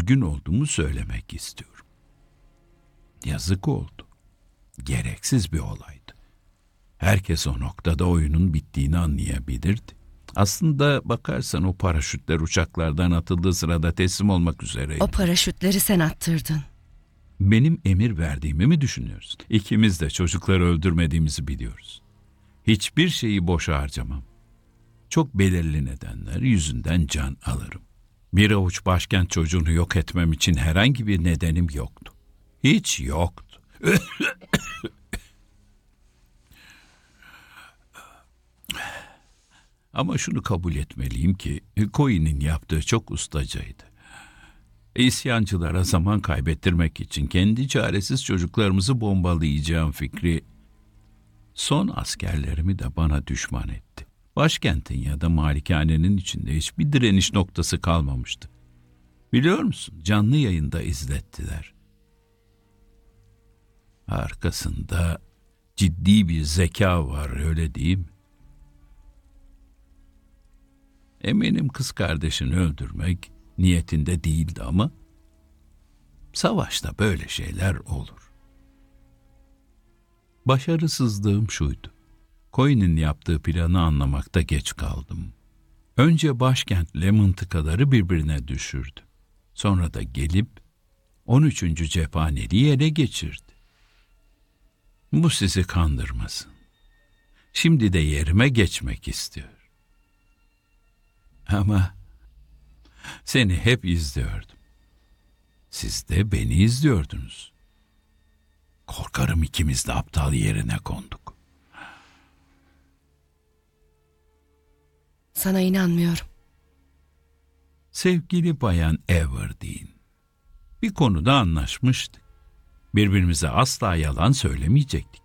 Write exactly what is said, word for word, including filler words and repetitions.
üzgün olduğumu söylemek istiyorum. Yazık oldu. Gereksiz bir olaydı. Herkes o noktada oyunun bittiğini anlayabilirdi. Aslında bakarsan o paraşütler uçaklardan atıldığı sırada teslim olmak üzereydi. O paraşütleri sen attırdın. Benim emir verdiğimi mi düşünüyorsun? İkimiz de çocukları öldürmediğimizi biliyoruz. Hiçbir şeyi boşa harcamam. Çok belirli nedenler yüzünden can alırım. Bir avuç başkent çocuğunu yok etmem için herhangi bir nedenim yoktu. Hiç yoktu. Ama şunu kabul etmeliyim ki Cohen'in yaptığı çok ustacaydı. İsyancılara zaman kaybettirmek için kendi çaresiz çocuklarımızı bombalayacağım fikri son askerlerimi de bana düşman etti. Başkentin ya da malikanenin içinde hiçbir direniş noktası kalmamıştı. Biliyor musun? Canlı yayında izlettiler. Arkasında ciddi bir zeka var, öyle değil mi? Eminim kız kardeşini öldürmek niyetinde değildi ama savaşta böyle şeyler olur. Başarısızlığım şuydu. Cohen'in yaptığı planı anlamakta geç kaldım. Önce başkentle mıntıkaları birbirine düşürdü. Sonra da gelip on üçüncü cephaneliği ele geçirdi. Bu sizi kandırmasın. Şimdi de yerime geçmek istiyor. Ama seni hep izliyordum. Siz de beni izliyordunuz. Korkarım ikimiz de aptal yerine konduk. Sana inanmıyorum. Sevgili Bayan Everdeen, bir konuda anlaşmıştık. Birbirimize asla yalan söylemeyecektik.